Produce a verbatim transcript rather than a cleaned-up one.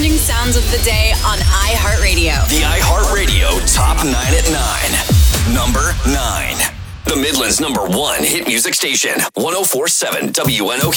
changing sounds of the day on iHeartRadio. The iHeartRadio Top nine at nine. Number nine. The Midland's number one hit music station. one oh four point seven W N O K.